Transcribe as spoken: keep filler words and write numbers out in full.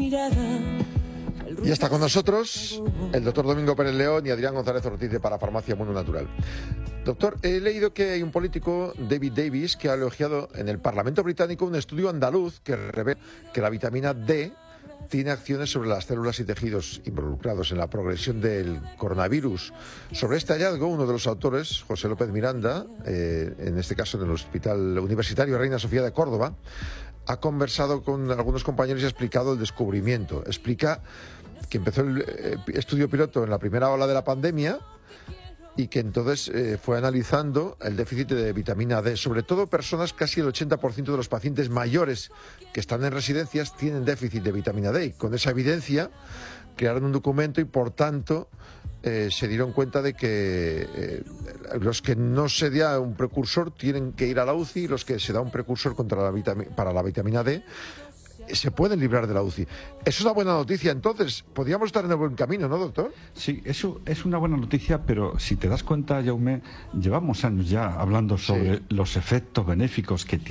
Y está con nosotros el doctor Domingo Pérez León y Adrián González Ortiz de Parafarmacia Mundo Natural. Doctor, he leído que hay un político, David Davis, que ha elogiado en el Parlamento británico un estudio andaluz que revela que la vitamina D tiene acciones sobre las células y tejidos involucrados en la progresión del coronavirus. Sobre este hallazgo, uno de los autores, José López Miranda, eh, en este caso en el Hospital Universitario Reina Sofía de Córdoba, ha conversado con algunos compañeros y ha explicado el descubrimiento. Explica que empezó el eh, estudio piloto en la primera ola de la pandemia y que entonces eh, fue analizando el déficit de vitamina D. Sobre todo personas, casi el ochenta por ciento de los pacientes mayores que están en residencias tienen déficit de vitamina D. Y con esa evidencia crearon un documento y, por tanto, eh, se dieron cuenta de que eh, los que no se da un precursor tienen que ir a la U C I y los que se da un precursor contra la vitami- para la vitamina D se pueden librar de la U C I. Eso es una buena noticia. Entonces, podríamos estar en el buen camino, ¿no, doctor? Sí, eso es una buena noticia, pero si te das cuenta, Jaume, llevamos años ya hablando sobre sí. los efectos benéficos que tiene